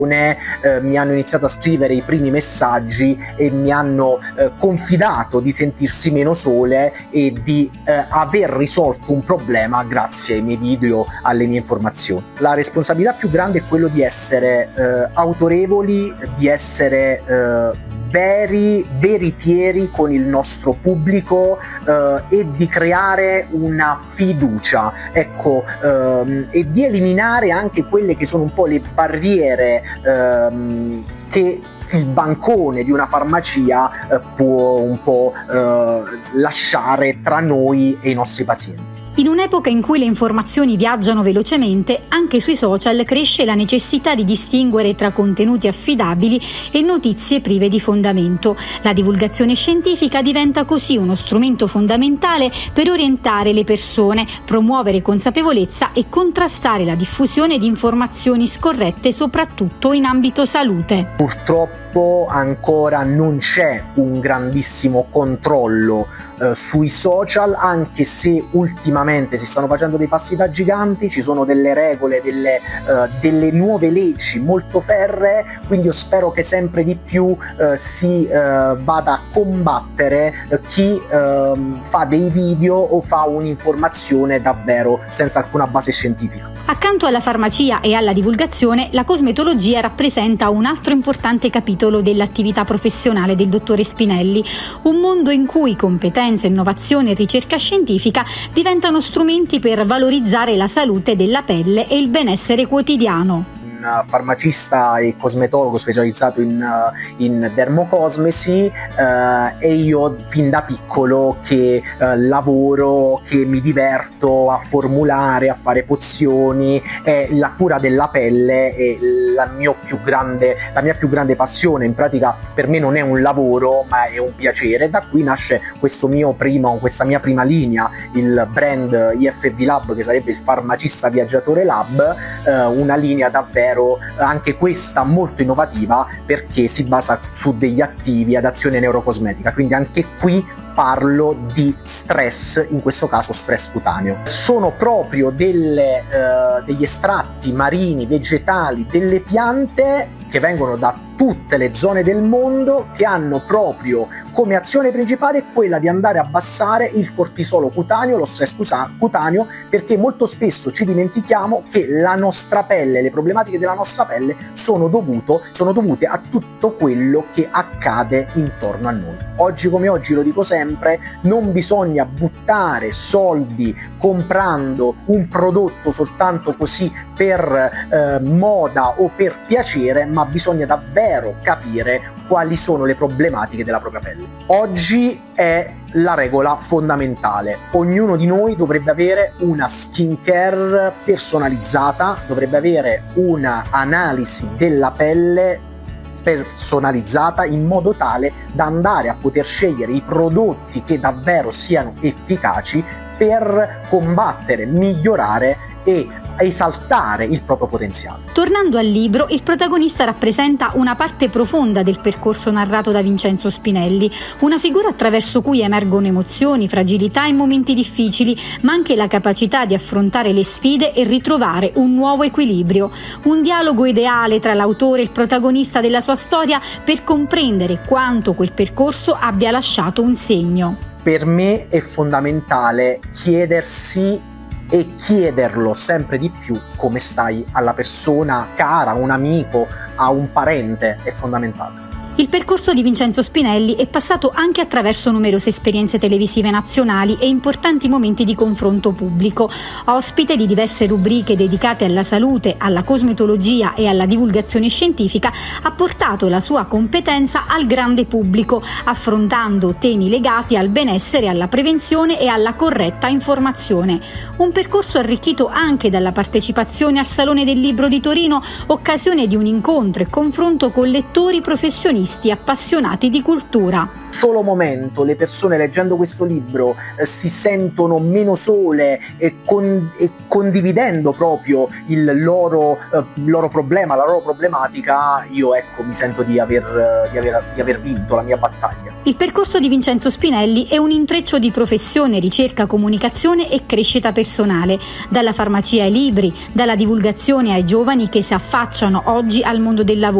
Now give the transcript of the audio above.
mi hanno iniziato a scrivere i primi messaggi e mi hanno confidato di sentirsi meno sole e di aver risolto un problema grazie ai miei video, alle mie informazioni. La responsabilità più grande è quello di essere autorevoli, di essere veritieri con il nostro pubblico e di creare una fiducia, ecco, e di eliminare anche quelle che sono un po' le barriere che il bancone di una farmacia può un po' lasciare tra noi e i nostri pazienti. In un'epoca in cui le informazioni viaggiano velocemente, anche sui social cresce la necessità di distinguere tra contenuti affidabili e notizie prive di fondamento. La divulgazione scientifica diventa così uno strumento fondamentale per orientare le persone, promuovere consapevolezza e contrastare la diffusione di informazioni scorrette, soprattutto in ambito salute. Purtroppo ancora non c'è un grandissimo controllo sui social, anche se ultimamente si stanno facendo dei passi da giganti, ci sono delle regole, delle nuove leggi molto ferree, quindi io spero che sempre di più si vada a combattere chi fa dei video o fa un'informazione davvero senza alcuna base scientifica. Accanto alla farmacia e alla divulgazione, la cosmetologia rappresenta un altro importante capitolo dell'attività professionale del dottore Spinelli, un mondo in cui competenze, innovazione e ricerca scientifica diventano strumenti per valorizzare la salute della pelle e il benessere quotidiano. Farmacista e cosmetologo specializzato in dermocosmesi e io fin da piccolo che lavoro, che mi diverto a formulare, a fare pozioni, e la cura della pelle è la mia più grande passione. In pratica per me non è un lavoro ma è un piacere. Da qui nasce questa mia prima linea, il brand IFV Lab, che sarebbe il Farmacista Viaggiatore Lab, una linea davvero anche questa molto innovativa perché si basa su degli attivi ad azione neurocosmetica, quindi anche qui parlo di stress, in questo caso stress cutaneo. Sono proprio degli estratti marini, vegetali, delle piante che vengono da tutte le zone del mondo, che hanno proprio come azione principale quella di andare a abbassare il cortisolo cutaneo, lo stress cutaneo, perché molto spesso ci dimentichiamo che la nostra pelle, le problematiche della nostra pelle sono dovute a tutto quello che accade intorno a noi. Oggi come oggi, lo dico sempre, non bisogna buttare soldi comprando un prodotto soltanto così per moda o per piacere, ma bisogna davvero capire quali sono le problematiche della propria pelle. Oggi è la regola fondamentale. Ognuno di noi dovrebbe avere una skincare personalizzata, dovrebbe avere una analisi della pelle personalizzata in modo tale da andare a poter scegliere i prodotti che davvero siano efficaci per combattere, migliorare e esaltare il proprio potenziale. Tornando al libro, il protagonista rappresenta una parte profonda del percorso narrato da Vincenzo Spinelli, una figura attraverso cui emergono emozioni, fragilità e momenti difficili, ma anche la capacità di affrontare le sfide e ritrovare un nuovo equilibrio. Un dialogo ideale tra l'autore e il protagonista della sua storia per comprendere quanto quel percorso abbia lasciato un segno. Per me è fondamentale chiedersi e chiederlo sempre di più come stai alla persona cara, a un amico, a un parente, è fondamentale. Il percorso di Vincenzo Spinelli è passato anche attraverso numerose esperienze televisive nazionali e importanti momenti di confronto pubblico. Ospite di diverse rubriche dedicate alla salute, alla cosmetologia e alla divulgazione scientifica, ha portato la sua competenza al grande pubblico, affrontando temi legati al benessere, alla prevenzione e alla corretta informazione. Un percorso arricchito anche dalla partecipazione al Salone del Libro di Torino, occasione di un incontro e confronto con lettori professionisti appassionati di cultura. solo momento le persone leggendo questo libro si sentono meno sole e condividendo proprio il loro problema, la loro problematica, io mi sento di aver vinto la mia battaglia. Il percorso di Vincenzo Spinelli è un intreccio di professione, ricerca, comunicazione e crescita personale, dalla farmacia ai libri, dalla divulgazione ai giovani che si affacciano oggi al mondo del lavoro.